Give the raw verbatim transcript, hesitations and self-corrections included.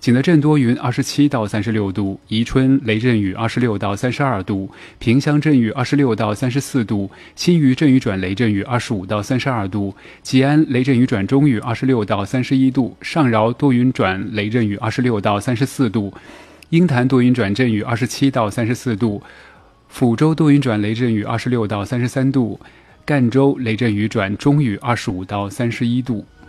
景德镇多云，二十七到三十六度；宜春雷阵雨，二十六到三十二度；萍乡阵雨，二十六到三十四度；新余阵雨转雷阵雨，二十五到三十二度；吉安雷阵雨转中雨，二十六到三十一度；上饶多云转雷阵雨，二十六到三十四度；鹰潭多云转阵雨，二十七到三十四度；抚州多云转雷阵雨，二十六到三十三度；赣州雷阵雨转中雨，二十五到三十一度。